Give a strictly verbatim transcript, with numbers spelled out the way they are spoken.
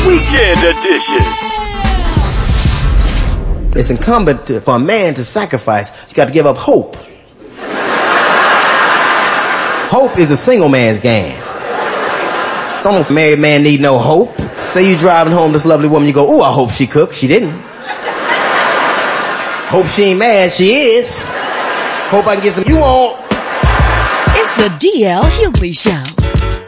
Weekend edition. It's incumbent to, for a man to sacrifice. You got to give up hope. Hope is a single man's game. Don't a married man need no hope. Say you driving home this lovely woman, you go, ooh, I hope she cooked. She didn't. Hope she ain't mad. She is. Hope I can get some you on. It's the D L Hughley Show.